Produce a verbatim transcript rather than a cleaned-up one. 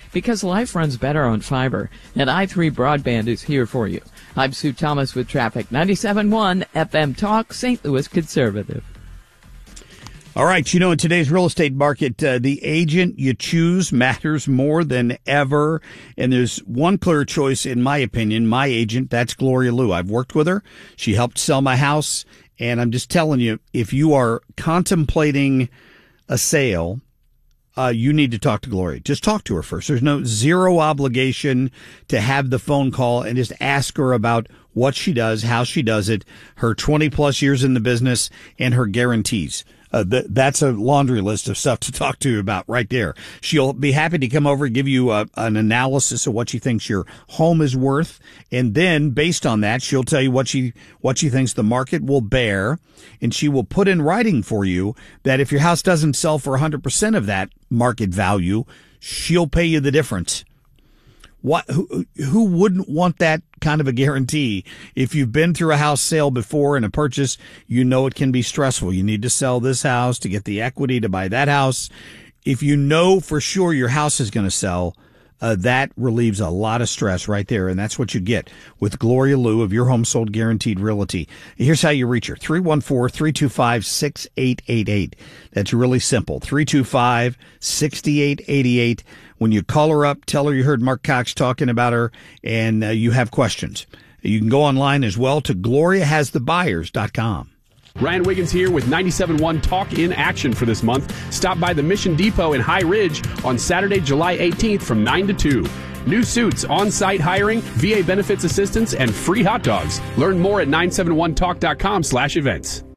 because life runs better on fiber, and i three Broadband is here for you. I'm Sue Thomas with traffic. ninety-seven point one F M Talk, Saint Louis Conservative. All right, you know, in today's real estate market, uh, the agent you choose matters more than ever. And there's one clear choice, in my opinion, my agent, that's Gloria Liu. I've worked with her. She helped sell my house. And I'm just telling you, if you are contemplating a sale, uh, you need to talk to Gloria. Just talk to her first. There's no zero obligation to have the phone call and just ask her about what she does, how she does it, her twenty plus years in the business, and her guarantees. Uh, th- that's a laundry list of stuff to talk to you about right there. She'll be happy to come over and give you a, an analysis of what she thinks your home is worth. And then based on that, she'll tell you what she, what she thinks the market will bear. And she will put in writing for you that if your house doesn't sell for one hundred percent of that market value, she'll pay you the difference. What, who, who wouldn't want that kind of a guarantee? If you've been through a house sale before and a purchase, you know it can be stressful. You need to sell this house to get the equity to buy that house. If you know for sure your house is going to sell, uh, that relieves a lot of stress right there. And that's what you get with Gloria Liu of Your Home Sold Guaranteed Realty. Here's how you reach her. three one four, three two five, six eight eight eight. That's really simple. three two five, six eight eight eight. When you call her up, tell her you heard Mark Cox talking about her and uh, you have questions. You can go online as well to gloria has the buyers dot com. Ryan Wiggins here with ninety-seven point one Talk in Action for this month. Stop by the Mission Depot in High Ridge on Saturday, July eighteenth from nine to two. New suits, on-site hiring, V A benefits assistance, and free hot dogs. Learn more at nine seven one talk dot com slash events.